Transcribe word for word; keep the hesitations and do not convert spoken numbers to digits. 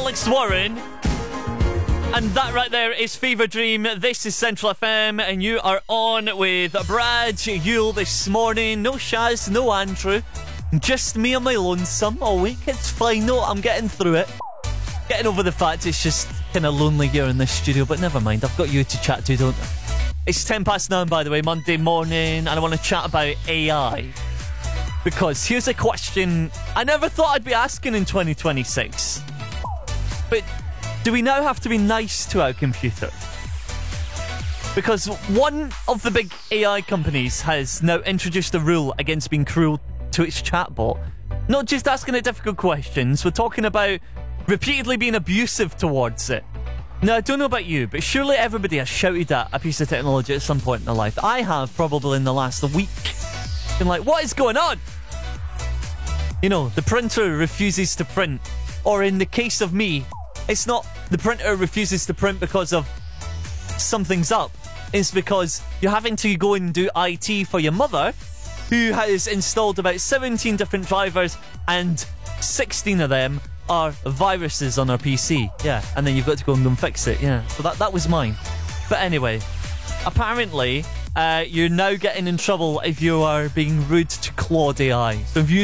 Alex Warren. And that right there is Fever Dream. This is Central F M, and you are on with Brad Yule this morning. No Shaz, no Andrew. Just me on my lonesome all week. It's fine, no, I'm getting through it. Getting over the fact it's just kind of lonely here in this studio, but never mind. I've got you to chat to, don't I? It's ten past nine, by the way, Monday morning, and I want to chat about A I. Because here's a question I never thought I'd be asking in twenty twenty-six. But do we now have to be nice to our computer? Because one of the big A I companies has now introduced a rule against being cruel to its chatbot. Not just asking it difficult questions, we're talking about repeatedly being abusive towards it. Now, I don't know about you, but surely everybody has shouted at a piece of technology at some point in their life. I have, probably in the last week. Been like, what is going on? You know, the printer refuses to print. Or in the case of me, it's not the printer refuses to print because of something's up. It's because you're having to go and do I T for your mother, who has installed about seventeen different drivers, and sixteen of them are viruses on her P C. Yeah, and then you've got to go and go and fix it. Yeah, so that, that was mine. But anyway, apparently, uh, you're now getting in trouble if you are being rude to Claude A I. So if you